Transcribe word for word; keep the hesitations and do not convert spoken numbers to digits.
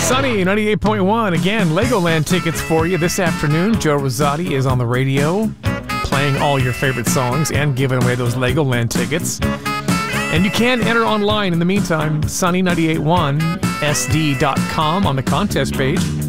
Sunny ninety-eight point one. Again, Legoland tickets for you this afternoon. Joe Rosati is on the radio playing all your favorite songs and giving away those Legoland tickets. And you can enter online in the meantime, sunny nine eight one S D dot com on the contest page.